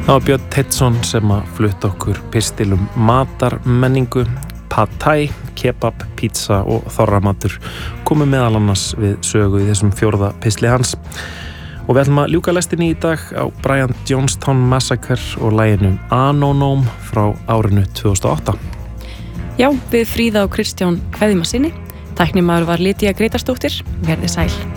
Það var Björn Teitsson sem að flutta okkur pistil matarmenningu, pad thai, kebab, pizza og þorramatur komu meðal annars við sögu í þessum 4. pistli hans. Og við ætlum að ljúka lestinni í dag á Brian Jonestown Massacre og laginu Anónóm frá árinu 2008. Já, við Fríða og Kristján kveðjum að sinni. Tæknimaður var Lydía Grétarsdóttir. Verðið sæl.